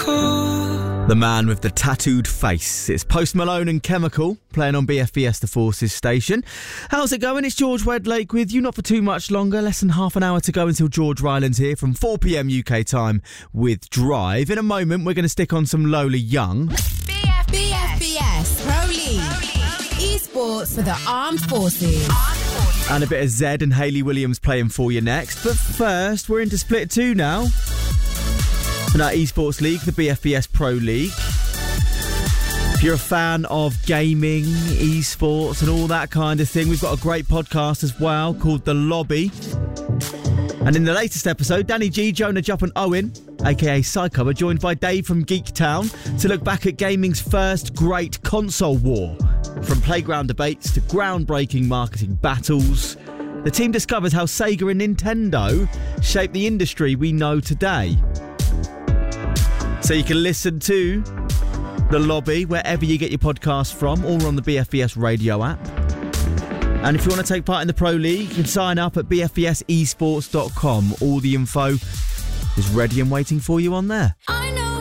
Chemical. The man with the tattooed face. It's Post Malone and Chemical, playing on BFBS The Forces station. How's it going? It's George Wedlake with you, not for too much longer. Less than half an hour to go until George Ryland's here from 4 p.m. UK time with Drive. In a moment, we're going to stick on some Lola Young. BFBS Pro League. Esports for the Armed Forces. And a bit of Zed and Hayley Williams playing for you next. But first, we're into Split 2 now. In our Esports League, the BFBS Pro League. If you're a fan of gaming, esports and all that kind of thing, we've got a great podcast as well called The Lobby. And in the latest episode, Danny G, Jonah Jupp and Owen, aka Psycho, are joined by Dave from Geektown to look back at gaming's first great console war. From playground debates to groundbreaking marketing battles, the team discovers how Sega and Nintendo shaped the industry we know today. So you can listen to The Lobby wherever you get your podcasts from, or on the BFBS radio app. And if you want to take part in the Pro League, you can sign up at bfbsesports.com. All the info is ready and waiting for you on there. I know